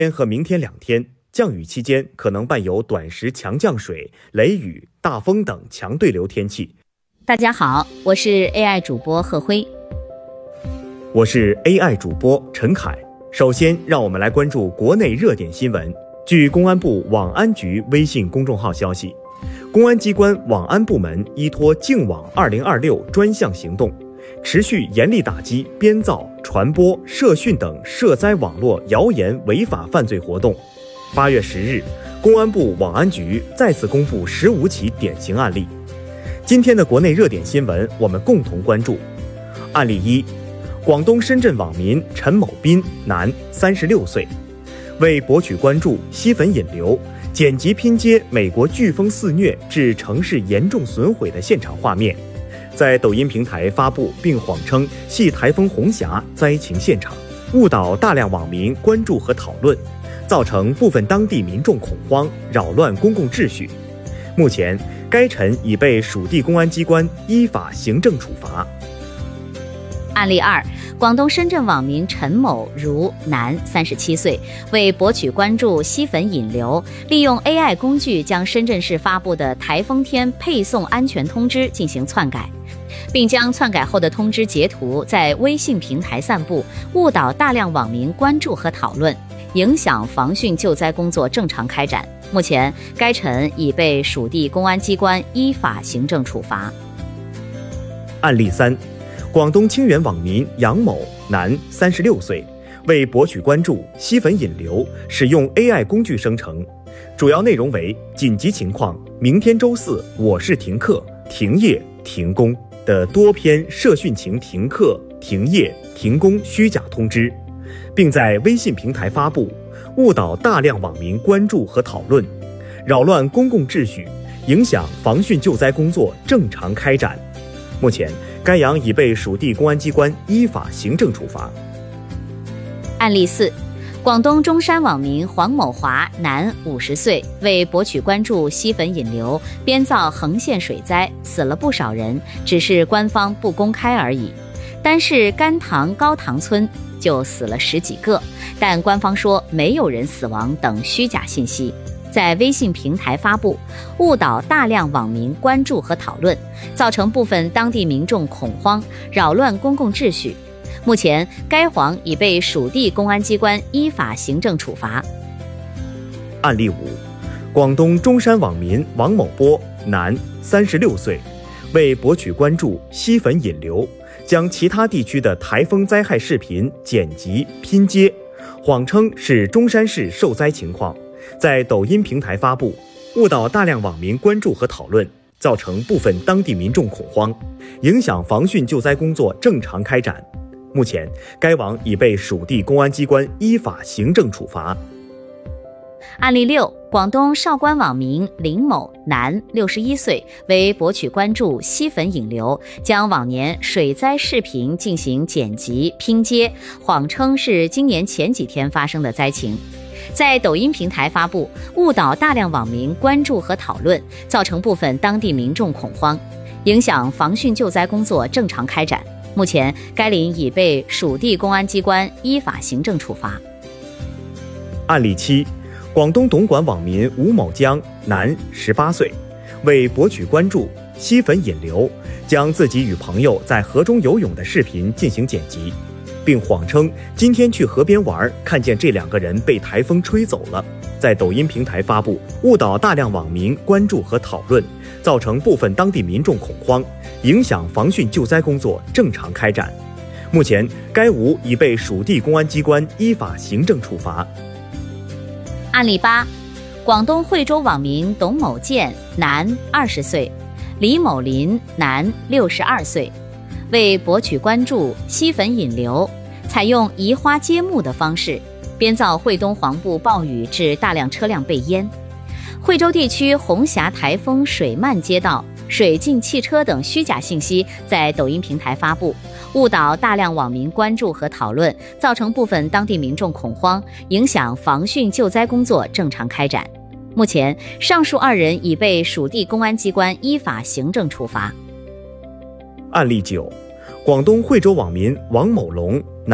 天和明天2天，降雨期间可能伴有短时强降水、雷雨、大风等强对流天气。 大家好，我是 AI 主播贺辉。 我是 AI 主播陈凯。首先，让我们来关注国内热点新闻。据公安部网安局微信公众号消息，公安机关网安部门依托净网2026专项行动，持续严厉打击编造、传播、涉讯等涉灾网络谣言违法犯罪活动。8月10日，公安部网安局再次公布15起典型案例。今天的国内热点新闻，我们共同关注。案例1，广东深圳网民陈某斌，男，36岁，为博取关注、吸粉引流，剪辑拼接美国飓风肆虐致城市严重损毁的现场画面，在抖音平台发布，并谎称系台风红霞灾情现场，误导大量网民关注和讨论，造成部分当地民众恐慌，扰乱公共秩序。目前，该陈已被属地公安机关依法行政处罚。 案例2，广东深圳网民陈某如，男，37岁，为博取关注、吸粉引流，利用 AI 工具将深圳市发布的台风天配送安全通知进行篡改，并将篡改后的通知截图在微信平台散布，误导大量网民关注和讨论，影响防汛救灾工作正常开展。目前，该陈已被属地公安机关依法行政处罚。 案例3，广东清远网民杨某，男，36岁，为博取关注、吸粉引流，使用 AI 工具生成，主要内容为紧急情况、明天周4我市停课、停业、停工的多篇涉汛情停课、停业、停工虚假通知，并在微信平台发布，误导大量网民关注和讨论，扰乱公共秩序，影响防汛救灾工作正常开展。目前，该阳已被属地公安机关依法行政处罚。 案例4，广东中山网民黄某华，男，50岁，为博取关注、吸粉引流，编造横线水灾，死了不少人，只是官方不公开而已。单是甘塘高塘村就死了10几个，但官方说没有人死亡等虚假信息，在微信平台发布，误导大量网民关注和讨论，造成部分当地民众恐慌，扰乱公共秩序。目前，该黄已被属地公安机关依法行政处罚。 案例5，广东中山网民王某波，男，36岁，为博取关注、吸粉引流，将其他地区的台风灾害视频剪辑拼接，谎称是中山市受灾情况，在抖音平台发布，误导大量网民关注和讨论，造成部分当地民众恐慌，影响防汛救灾工作正常开展。目前，该网已被属地公安机关依法行政处罚。 案例6，广东韶关网民林某，男，61岁，为博取关注、吸粉引流，将往年水灾视频进行剪辑拼接，谎称是今年前几天发生的灾情，在抖音平台发布，误导大量网民关注和讨论，造成部分当地民众恐慌，影响防汛救灾工作正常开展。目前，该林已被属地公安机关依法行政处罚。 案例7，广东东莞网民吴某江，男，18岁，为博取关注、吸粉引流，将自己与朋友在河中游泳的视频进行剪辑，并谎称今天去河边玩，看见这2个人被台风吹走了，在抖音平台发布，误导大量网民关注和讨论，造成部分当地民众恐慌，影响防汛救灾工作正常开展。目前，该吴已被属地公安机关依法行政处罚。 案例8，广东惠州网民董某建，男，20岁，李某林，男，62岁，为博取关注、吸粉引流，采用移花接木的方式，编造惠东黄部暴雨致大量车辆被淹。惠州地区红霞台风水漫街道、水浸汽车等虚假信息在抖音平台发布，误导大量网民关注和讨论，造成部分当地民众恐慌，影响防汛救灾工作正常开展。目前，上述2人已被属地公安机关依法行政处罚。 案例9，广东惠州网民王某龙，男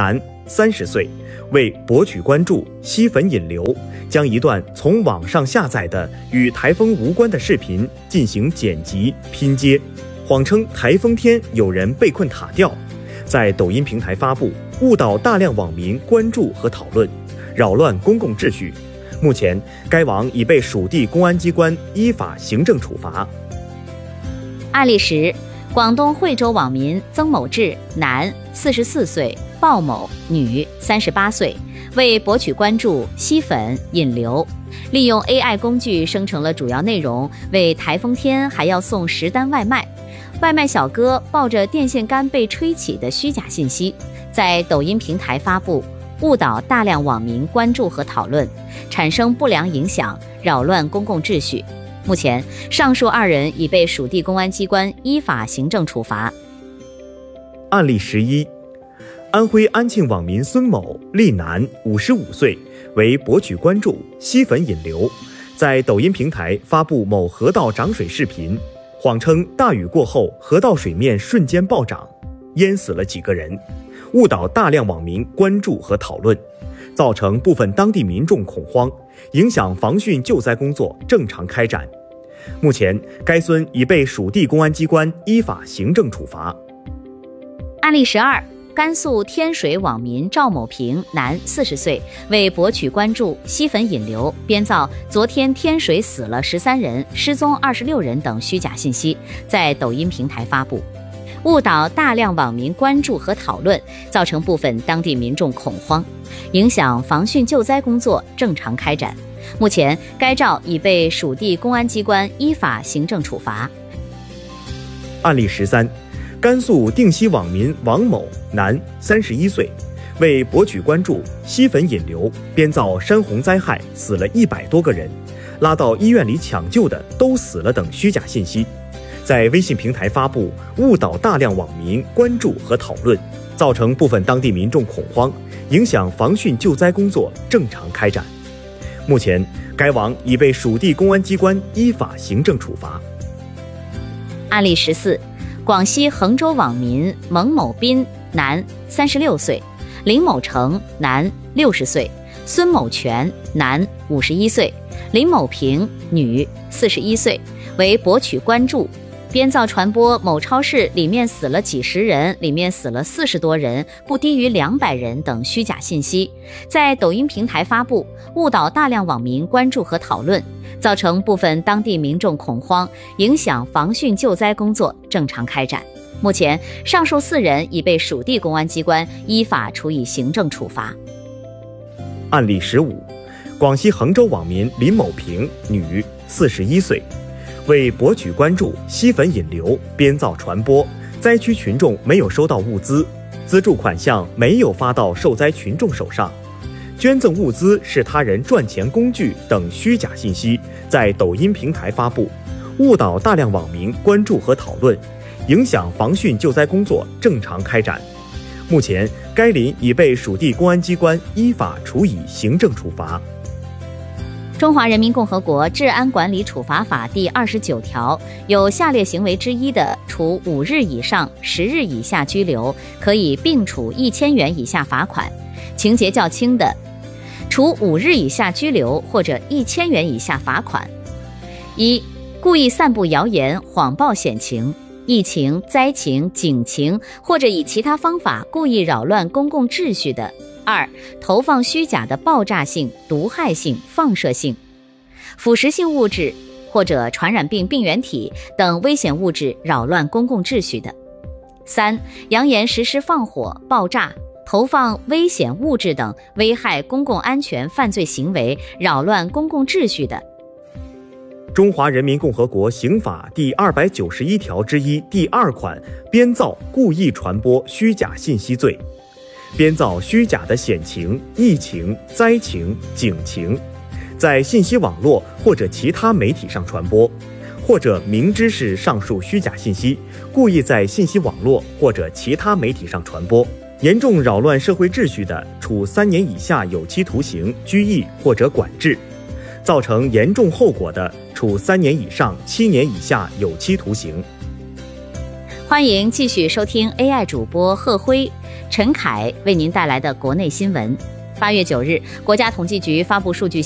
30岁，为博取关注、吸粉引流，将一段从网上下载的与台风无关的视频进行剪辑拼接，谎称台风天有人被困塔吊，在抖音平台发布，误导大量网民关注和讨论，扰乱公共秩序。目前，该网已被属地公安机关依法行政处罚。 案例10，广东惠州网民曾某志，男，44岁，鲍某，女，38岁，为博取关注、吸粉、引流，利用 AI 工具生成了主要内容为台风天还要送10单外卖，外卖小哥抱着电线杆被吹起的虚假信息，在抖音平台发布，误导大量网民关注和讨论，产生不良影响，扰乱公共秩序。目前，上述2人已被属地公安机关依法行政处罚。 案例11，安徽安庆网民孙某，历男，55岁，为博取关注、吸粉引流，在抖音平台发布某河道涨水视频，谎称大雨过后河道水面瞬间暴涨，淹死了几个人，误导大量网民关注和讨论，造成部分当地民众恐慌，影响防汛救灾工作正常开展。目前，该孙已被属地公安机关依法行政处罚。 案例12，甘肃天水网民赵某平，男，40岁，为博取关注、吸粉引流，编造昨天天水死了13人、失踪26人等虚假信息，在抖音平台发布，误导大量网民关注和讨论，造成部分当地民众恐慌，影响防汛救灾工作正常开展。目前，该照已被属地公安机关依法行政处罚。 案例13，甘肃定西网民王某，男，31岁，为博取关注、吸粉引流，编造山洪灾害死了100多个人，拉到医院里抢救的都死了等虚假信息，在微信平台发布，误导大量网民关注和讨论，造成部分当地民众恐慌，影响防汛救灾工作正常开展。目前，该网已被属地公安机关依法行政处罚。 案例14，广西衡州网民蒙某斌，男，36岁，林某成，男，60岁，孙某全，男，51岁，林某平，女，41岁，为博取关注，编造传播某超市里面死了几十人，里面死了40多人，不低于200人等虚假信息，在抖音平台发布，误导大量网民关注和讨论，造成部分当地民众恐慌，影响防汛救灾工作正常开展。目前，上述4人已被属地公安机关依法处以行政处罚。 案例15，广西衡州网民林某平，女，41岁，为博取关注、吸粉引流，编造传播灾区群众没有收到物资，资助款项没有发到受灾群众手上，捐赠物资是他人赚钱工具等虚假信息，在抖音平台发布，误导大量网民关注和讨论，影响防汛救灾工作正常开展。目前，该林已被属地公安机关依法处以行政处罚。 中华人民共和国治安管理处罚法第29条，有下列行为之一的，处5日以上10日以下拘留，可以并处1000元以下罚款；情节较轻的，处5日以下拘留或者1000元以下罚款。1、故意散布谣言、谎报险情、疫情、灾情、警情，或者以其他方法故意扰乱公共秩序的； 2、投放虚假的爆炸性、毒害性、放射性、腐蚀性物质或者传染病病原体等危险物质扰乱公共秩序的； 3、扬言实施放火、爆炸、投放危险物质等危害公共安全犯罪行为，扰乱公共秩序的。 中华人民共和国刑法第291条之一第2款编造、故意传播虚假信息罪，编造虚假的险情、疫情、灾情、警情，在信息网络或者其他媒体上传播，或者明知是上述虚假信息，故意在信息网络或者其他媒体上传播，严重扰乱社会秩序的，处3年以下有期徒刑、拘役或者管制；造成严重后果的，处3年以上7年以下有期徒刑。 欢迎继续收听 AI 主播贺辉、陈凯为您带来的国内新闻。8月9日，国家统计局发布数据